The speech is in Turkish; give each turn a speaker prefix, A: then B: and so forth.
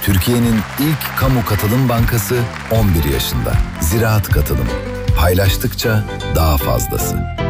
A: Türkiye'nin ilk kamu katılım bankası 11 yaşında. Ziraat Katılım. Paylaştıkça daha fazlası.